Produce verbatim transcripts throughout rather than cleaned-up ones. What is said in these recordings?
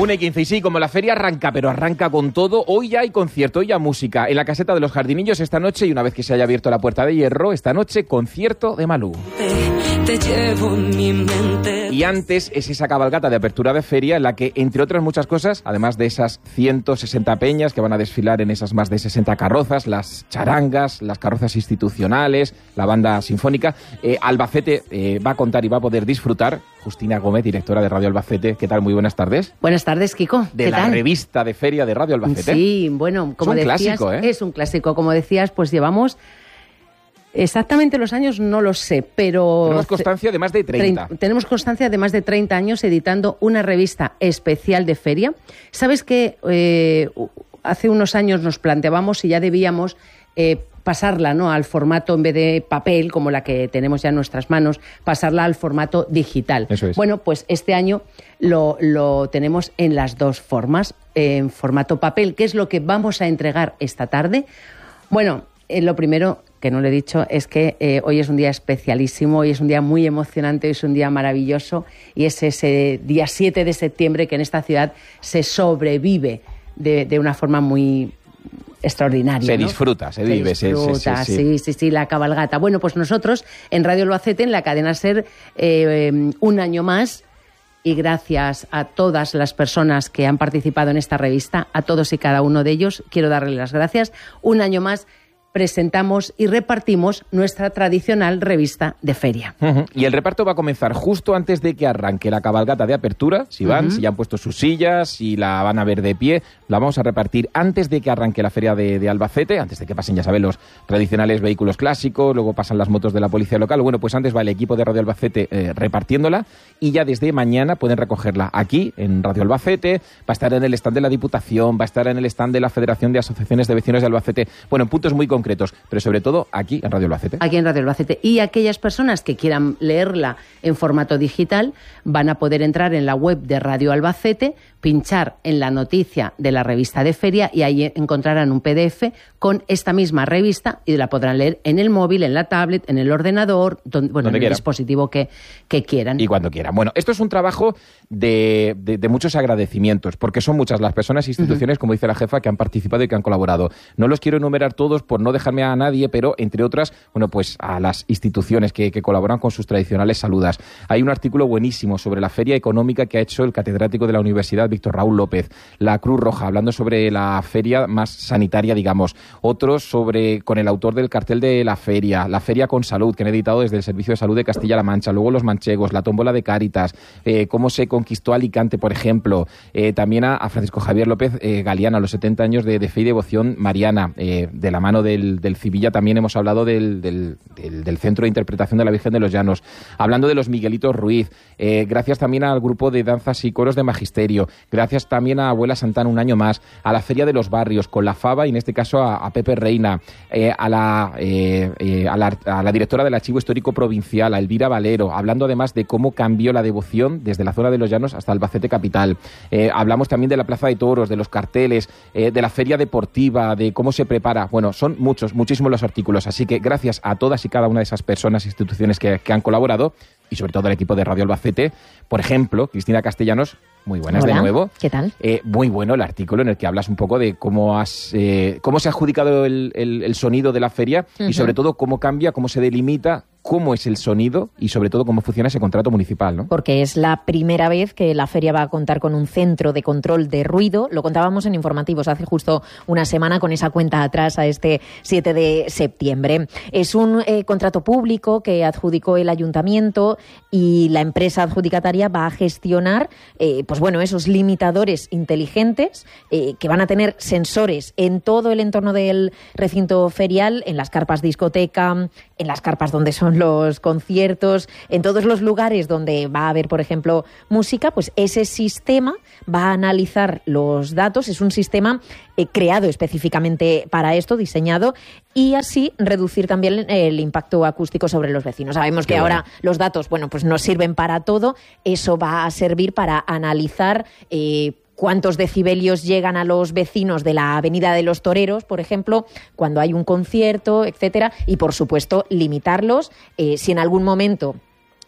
una y quince, y sí, como la feria arranca, pero arranca con todo, hoy ya hay concierto, hoy ya música. En la caseta de los Jardinillos esta noche, y una vez que se haya abierto la puerta de hierro, esta noche, concierto de Malú. Te, te llevo en mi mente. Y antes es esa cabalgata de apertura de feria en la que, entre otras muchas cosas, además de esas ciento sesenta peñas que van a desfilar en esas más de sesenta carrozas, las charangas, las carrozas institucionales, la banda sinfónica, eh, Albacete eh, va a contar y va a poder disfrutar. Justina Gómez, directora de Radio Albacete. ¿Qué tal? Muy buenas tardes. Buenas tardes, Kiko. De ¿Qué la tal? revista de feria de Radio Albacete. Sí, bueno, como es un decías, clásico, ¿eh? Es un clásico. Como decías, pues llevamos exactamente los años, no lo sé, pero... Tenemos constancia de más de treinta. Tre- tenemos constancia de más de treinta años editando una revista especial de feria. ¿Sabes que eh, hace unos años nos planteábamos si ya debíamos eh, pasarla, ¿no?, al formato, en vez de papel, como la que tenemos ya en nuestras manos, pasarla al formato digital? Eso es. Bueno, pues este año lo, lo tenemos en las dos formas, en formato papel. ¿Qué es lo que vamos a entregar esta tarde? Bueno, eh, lo primero que no le he dicho es que eh, hoy es un día especialísimo, hoy es un día muy emocionante, hoy es un día maravilloso, y es ese día siete de septiembre que en esta ciudad se sobrevive de, de una forma muy extraordinaria. Se ¿no? disfruta, se vive. Se disfruta, sí, sí, sí, sí. sí, sí, la cabalgata. Bueno, pues nosotros en Radio Albacete, en la cadena SER, eh, un año más, y gracias a todas las personas que han participado en esta revista, a todos y cada uno de ellos, quiero darles las gracias. Un año más presentamos y repartimos nuestra tradicional revista de feria. Uh-huh. Y el reparto va a comenzar justo antes de que arranque la cabalgata de apertura, si van, uh-huh. si ya han puesto sus sillas, si la van a ver de pie, la vamos a repartir antes de que arranque la feria de, de Albacete, antes de que pasen, ya saben, los tradicionales vehículos clásicos, luego pasan las motos de la policía local. Bueno, pues antes va el equipo de Radio Albacete eh, repartiéndola, y ya desde mañana pueden recogerla aquí, en Radio Albacete. Va a estar en el stand de la Diputación, va a estar en el stand de la Federación de Asociaciones de Vecinos de Albacete, bueno, en puntos muy concretos. concretos, pero sobre todo aquí en Radio Albacete. Aquí en Radio Albacete. Y aquellas personas que quieran leerla en formato digital van a poder entrar en la web de Radio Albacete, pinchar en la noticia de la revista de feria y ahí encontrarán un P D F con esta misma revista y la podrán leer en el móvil, en la tablet, en el ordenador, donde, bueno, donde en el quieran. dispositivo que, que quieran. Y cuando quieran. Bueno, esto es un trabajo de, de, de muchos agradecimientos, porque son muchas las personas e instituciones, uh-huh. como dice la jefa, que han participado y que han colaborado. No los quiero enumerar todos por no dejarme a nadie, pero entre otras, bueno, pues a las instituciones que, que colaboran con sus tradicionales saludas. Hay un artículo buenísimo sobre la feria económica que ha hecho el catedrático de la Universidad, Víctor Raúl López. La Cruz Roja, hablando sobre la feria más sanitaria, digamos. Otros sobre, con el autor del cartel de la feria, la feria con salud, que han editado desde el Servicio de Salud de Castilla-La Mancha. Luego los manchegos, la tómbola de Cáritas, eh, cómo se conquistó Alicante, por ejemplo. Eh, también a, a Francisco Javier López eh, Galeana, los setenta años de, de fe y devoción mariana. Eh, de la mano del, del Civilla también hemos hablado del, del, del, del Centro de Interpretación de la Virgen de los Llanos. Hablando de los Miguelitos Ruiz. Eh, gracias también al grupo de danzas y coros de Magisterio. Gracias también a Abuela Santana un año más. A la Feria de los Barrios, con la Faba y en este caso a, a Pepe Reina. Eh, a, la, eh, eh, a, la, a la directora del Archivo Histórico Provincial, a Elvira Valero. Hablando además de cómo cambió la devoción desde la zona de los Llanos hasta Albacete capital. Eh, hablamos también de la Plaza de Toros, de los carteles, eh, de la Feria Deportiva, de cómo se prepara. Bueno, son muchos, muchísimos los artículos. Así que gracias a todas y cada una de esas personas e instituciones que, que han colaborado, y sobre todo al equipo de Radio Albacete. Por ejemplo, Cristina Castellanos, muy buenas. Hola, de nuevo. ¿qué tal? Eh, muy bueno el artículo en el que hablas un poco de cómo has eh, cómo se ha adjudicado el, el, el sonido de la feria, uh-huh. y sobre todo cómo cambia, cómo se delimita, cómo es el sonido y sobre todo cómo funciona ese contrato municipal, ¿no? Porque es la primera vez que la feria va a contar con un centro de control de ruido. Lo contábamos en informativos hace justo una semana con esa cuenta atrás a este siete de septiembre. Es un eh, contrato público que adjudicó el ayuntamiento y la empresa adjudicataria va a gestionar eh, pues bueno, esos limitadores inteligentes eh, que van a tener sensores en todo el entorno del recinto ferial, en las carpas discoteca, en las carpas donde son los conciertos, en todos los lugares donde va a haber, por ejemplo, música. Pues ese sistema va a analizar los datos. Es un sistema eh, creado específicamente para esto, diseñado, y así reducir también el impacto acústico sobre los vecinos. Sabemos que ahora los datos, bueno, pues no sirven para todo. Eso va a servir para analizar eh, cuántos decibelios llegan a los vecinos de la Avenida de los Toreros, por ejemplo, cuando hay un concierto, etcétera, y por supuesto limitarlos. Eh, si en algún momento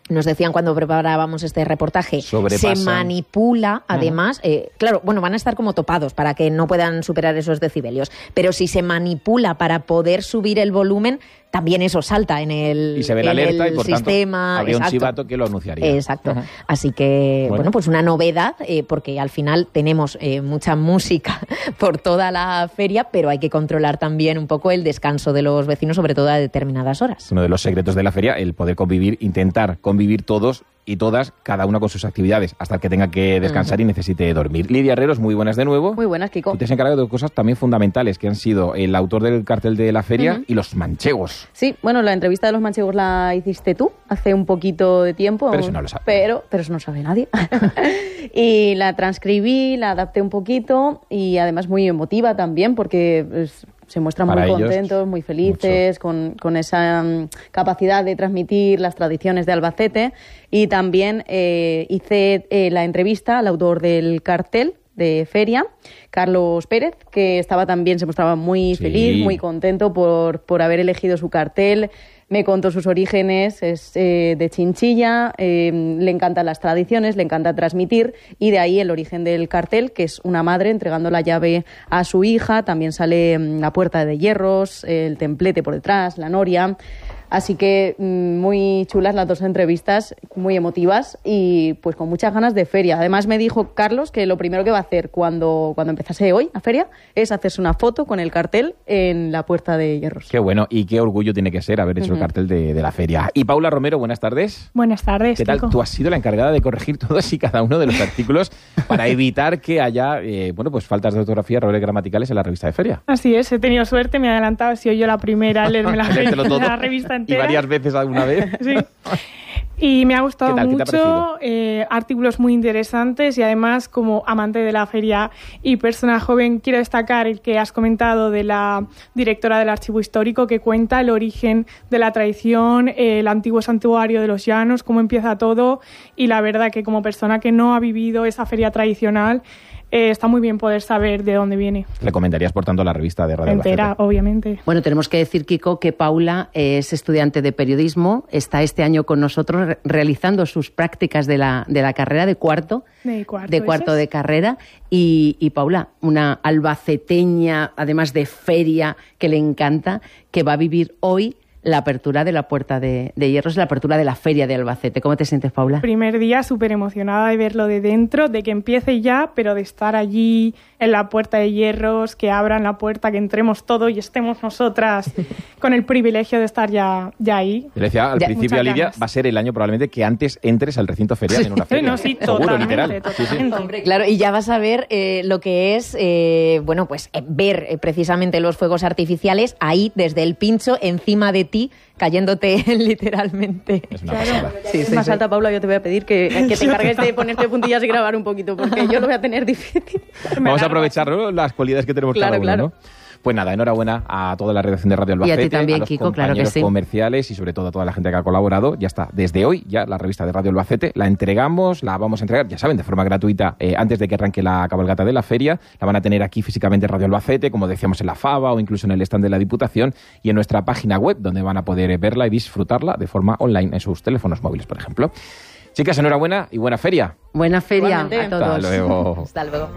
nos decían cuando preparábamos este reportaje, Sobrepasan. se manipula, además, eh, claro, bueno, van a estar como topados para que no puedan superar esos decibelios, pero si se manipula para poder subir el volumen, también eso salta en el, y se ve la en alerta el y por sistema. tanto habría exacto. un chivato que lo anunciaría. Exacto. Uh-huh. Así que, bueno. Bueno. pues una novedad, eh, porque al final tenemos eh, mucha música por toda la feria, pero hay que controlar también un poco el descanso de los vecinos, sobre todo a determinadas horas. Uno de los secretos de la feria, el poder convivir, intentar convivir todos y todas, cada una con sus actividades, hasta el que tenga que descansar uh-huh. y necesite dormir. Lidia Herreros, muy buenas de nuevo. Muy buenas, Kiko. Tú te has encargado de cosas también fundamentales, que han sido el autor del cartel de la feria uh-huh. y los manchegos. Sí, bueno, la entrevista de los manchegos la hiciste tú hace un poquito de tiempo. Pero eso no lo sabe. Pero, pero eso no sabe nadie. Y la transcribí, la adapté un poquito y además muy emotiva también, porque pues, se muestran Para muy ellos, contentos, muy felices, con, con esa um, capacidad de transmitir las tradiciones de Albacete. Y también eh, hice eh, la entrevista al autor del cartel de feria, Carlos Pérez, que estaba también, se mostraba muy sí. feliz, muy contento por, por haber elegido su cartel. Me contó sus orígenes, es eh, de Chinchilla, eh, le encantan las tradiciones, le encanta transmitir, y de ahí el origen del cartel, que es una madre entregando la llave a su hija. También sale mm, la puerta de hierros, el templete por detrás, la noria. Así que mm, muy chulas las dos entrevistas, muy emotivas y pues con muchas ganas de feria. Además me dijo Carlos que lo primero que va a hacer cuando, cuando empezase hoy a feria es hacerse una foto con el cartel en la puerta de hierros. Qué bueno y qué orgullo tiene que ser haber hecho uh-huh. el cartel de, de la feria. Y Paula Romero, buenas tardes. Buenas tardes. ¿Qué tal? Kiko. Tú has sido la encargada de corregir todos y cada uno de los artículos para evitar que haya eh, bueno, pues faltas de ortografía, errores gramaticales en la revista de feria. Así es, he tenido suerte, me he adelantado, he sido yo la primera a leerme la, fe- la revista entera. Y varias veces alguna vez. Sí. Y me ha gustado ¿Qué tal? ¿Qué te ha mucho, eh, artículos muy interesantes y además como amante de la feria y persona joven quiero destacar el que has comentado de la directora del Archivo Histórico, que cuenta el origen de la tradición, eh, el antiguo santuario de los Llanos, cómo empieza todo, y la verdad que como persona que no ha vivido esa feria tradicional, Eh, está muy bien poder saber de dónde viene. ¿Recomendarías, por tanto, la revista de Radio Entera, Albacete? obviamente. Bueno, tenemos que decir, Kiko, que Paula es estudiante de periodismo, está este año con nosotros re- realizando sus prácticas de la, de la carrera de cuarto, De cuarto, de, cuarto ¿eso es? de carrera. Y, y Paula, una albaceteña, además de feria, que le encanta, que va a vivir hoy la apertura de la Puerta de, de Hierros, la apertura de la Feria de Albacete. ¿Cómo te sientes, Paula? Primer día súper emocionada de verlo de dentro, de que empiece ya, pero de estar allí en la Puerta de Hierros, que abran la puerta, que entremos todos y estemos nosotras con el privilegio de estar ya, ya ahí. Le decía al Ya, principio a muchas Lidia, ganas. va a ser el año probablemente que antes entres al recinto ferial en una feria. No, sí, Seguro, totalmente, literal. Sí, sí. totalmente. Hombre, claro, y ya vas a ver eh, lo que es, eh, bueno, pues eh, ver eh, precisamente los fuegos artificiales ahí desde el pincho encima de ti, cayéndote literalmente. Es una pasada. Sí, es más alta, Paula, yo te voy a pedir que, que te encargues de ponerte puntillas y grabar un poquito, porque yo lo voy a tener difícil. Vamos a aprovechar, ¿no?, las cualidades que tenemos Claro, cada uno, claro. ¿no? Pues nada, enhorabuena a toda la redacción de Radio Y a Albacete, ti también, los Kiko, claro que compañeros sí. comerciales y sobre todo a toda la gente que ha colaborado. Ya está, desde hoy ya la revista de Radio Albacete la entregamos, la vamos a entregar, ya saben, de forma gratuita eh, antes de que arranque la cabalgata de la feria. La van a tener aquí físicamente en Radio Albacete, como decíamos en la Fava o incluso en el stand de la Diputación y en nuestra página web, donde van a poder verla y disfrutarla de forma online en sus teléfonos móviles, por ejemplo. Chicas, enhorabuena y buena feria. Buena feria Igualmente. a todos. Hasta luego. Hasta luego.